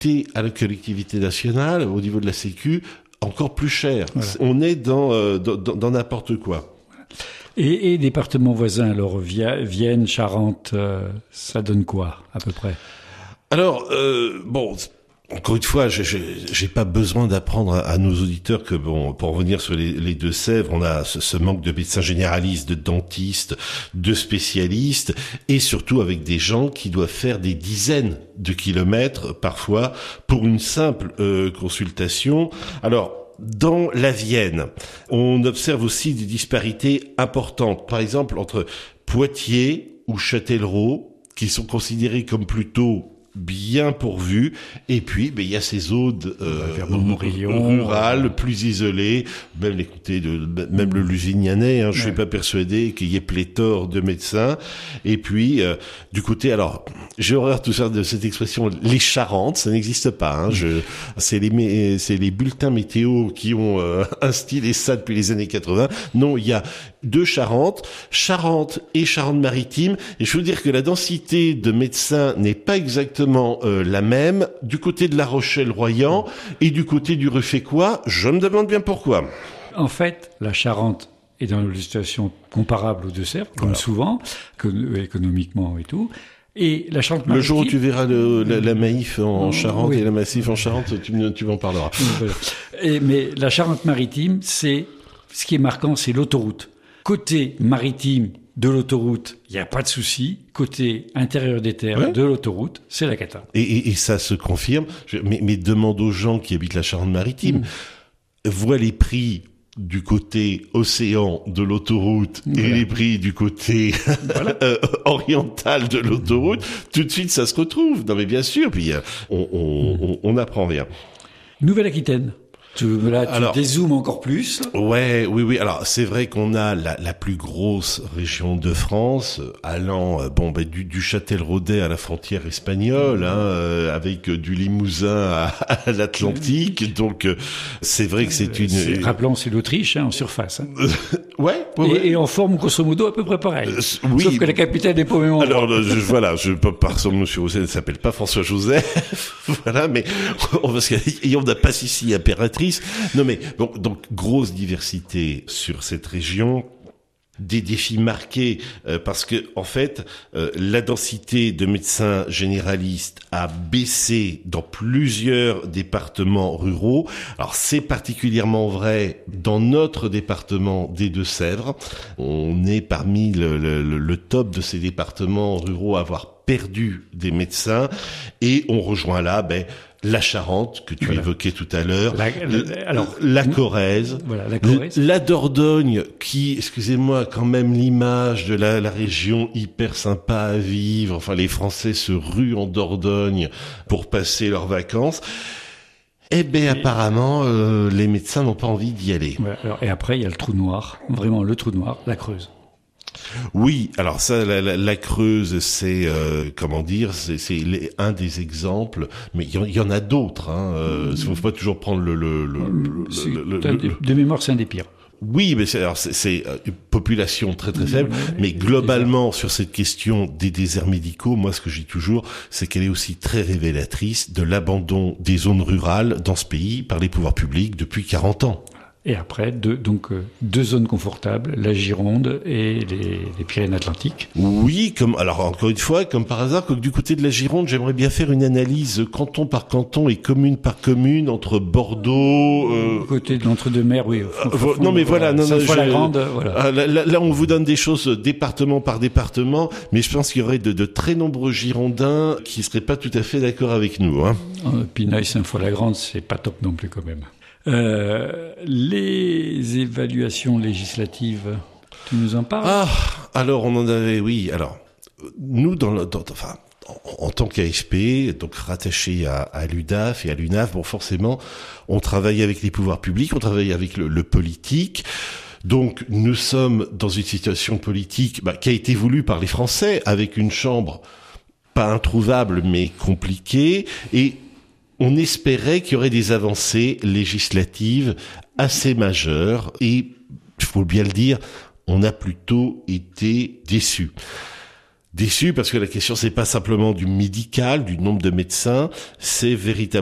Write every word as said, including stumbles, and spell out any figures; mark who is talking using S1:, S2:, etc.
S1: à la collectivité nationale, au niveau de la Sécu, encore plus cher.
S2: Voilà.
S1: On est dans, euh, dans, dans n'importe quoi.
S2: Et, et départements voisins, alors Vienne, Charente, euh, ça donne quoi à peu près?
S1: Alors, euh, bon... Encore une fois, je j'ai pas besoin d'apprendre à, à nos auditeurs que, bon, pour revenir sur les, les Deux-Sèvres, on a ce, ce manque de médecins généralistes, de dentistes, de spécialistes, et surtout avec des gens qui doivent faire des dizaines de kilomètres parfois pour une simple euh, consultation. Alors, dans la Vienne, on observe aussi des disparités importantes. Par exemple, entre Poitiers ou Châtellerault, qui sont considérés comme plutôt bien pourvu, et puis ben il y a ces zones euh, rurales plus isolées, même les côtés de même le Lusignanais, hein, je ouais. suis pas persuadé qu'il y ait pléthore de médecins. Et puis euh, du côté, alors j'ai horreur tout ça de cette expression, les Charentes, ça n'existe pas. Hein, je c'est les c'est les bulletins météo qui ont euh, instillé ça depuis les années quatre-vingts. Non, il y a deux Charentes, Charente et Charente-Maritime, et je veux dire que la densité de médecins n'est pas exactement Euh, la même du côté de La Rochelle-Royan et du côté du Ruffécois. Je me demande bien pourquoi.
S2: En fait, la Charente est dans une situation comparable aux Deux-Sèvres, comme voilà. souvent, économiquement et tout. Et la Charente-Maritime...
S1: Le jour où tu verras le, la, la Maïf en oh, Charente oui. et la Massif en Charente, tu, tu m'en parleras.
S2: Voilà. Et, mais la Charente-Maritime, c'est ce qui est marquant, c'est l'autoroute. Côté maritime de l'autoroute, il n'y a pas de souci. Côté intérieur des terres ouais. de l'autoroute, c'est la cata.
S1: Et, et, et ça se confirme. Je, mais, mais demande aux gens qui habitent la Charente-Maritime, mmh. voient les prix du côté océan de l'autoroute voilà. et les prix du côté voilà. euh, oriental de l'autoroute, tout de suite ça se retrouve. Non mais bien sûr, puis on, on, mmh. on, on apprend rien.
S2: Nouvelle-Aquitaine. Tu, là, tu
S1: alors,
S2: dézoomes encore plus.
S1: Ouais, oui, oui. Alors, c'est vrai qu'on a la, la plus grosse région de France, allant, bon, ben, du, du Châtelleraudais à la frontière espagnole, hein, euh, avec du Limousin à, à l'Atlantique. Donc, euh, c'est vrai que c'est une...
S2: C'est, rappelons, c'est l'Autriche, hein, en surface. Hein.
S1: ouais, ouais,
S2: et,
S1: ouais.
S2: et en forme, grosso modo, à peu près pareil. Euh, oui. Sauf que la capitale n'est pas au même endroit.
S1: Alors, je, voilà, je peux pas, son monsieur José ne s'appelle pas François Joseph. Voilà, mais on, parce qu'on n'a pas ici impératrice. Non mais bon, donc grosse diversité sur cette région, des défis marqués euh, parce que en fait euh, la densité de médecins généralistes a baissé dans plusieurs départements ruraux. Alors c'est particulièrement vrai dans notre département des Deux-Sèvres. On est parmi le, le, le top de ces départements ruraux à avoir perdu des médecins, et on rejoint là ben la Charente, que tu voilà. évoquais tout à l'heure, la, la, alors, la Corrèze,
S2: voilà, la, Corrèze.
S1: la Dordogne, qui, excusez-moi, quand même l'image de la, la région hyper sympa à vivre, enfin les Français se ruent en Dordogne pour passer leurs vacances. Eh ben, et apparemment, euh, les médecins n'ont pas envie d'y aller.
S2: Ouais, alors, et après, il y a le trou noir, vraiment le trou noir, la Creuse.
S1: Oui, alors ça, la, la, la Creuse, c'est euh, comment dire, c'est, c'est les, un des exemples, mais il y, y en a d'autres. Hein. Euh, mmh. Faut pas toujours prendre le le le. le, le, le, le
S2: de mémoire, c'est un des pires.
S1: Oui, mais c'est, alors c'est, c'est une population très très faible, mmh, mais globalement sur cette question des déserts médicaux, moi ce que je dis toujours, c'est qu'elle est aussi très révélatrice de l'abandon des zones rurales dans ce pays par les pouvoirs publics depuis quarante ans.
S2: Et après, deux, donc euh, deux zones confortables, la Gironde et les, les Pyrénées-Atlantiques.
S1: Oui, comme alors encore une fois, comme par hasard, que du côté de la Gironde, j'aimerais bien faire une analyse canton par canton et commune par commune entre Bordeaux. Euh...
S2: Côté de l'entre-deux-mers, oui.
S1: Fond, fond, non, mais voilà, non, non,
S2: je, la grande, voilà.
S1: Là, là, là, on vous donne des choses département par département, mais je pense qu'il y aurait de, de très nombreux Girondins qui seraient pas tout à fait d'accord avec nous. Hein.
S2: Euh, Pineuil, Saint-Foy-la-Grande, c'est pas top non plus quand même. Euh, les évaluations législatives, tu nous en parles?
S1: Ah, alors on en avait, oui. Alors nous, dans, le, dans enfin, en, en tant qu'A F P, donc rattaché à, à l'U D A F et à l'U N A F, bon, forcément, on travaille avec les pouvoirs publics, on travaille avec le, le politique. Donc nous sommes dans une situation politique bah, qui a été voulue par les Français, avec une chambre pas introuvable mais compliquée, et on espérait qu'il y aurait des avancées législatives assez majeures, et il faut bien le dire, on a plutôt été déçus. Déçu parce que la question c'est pas simplement du médical, du nombre de médecins, c'est véritablement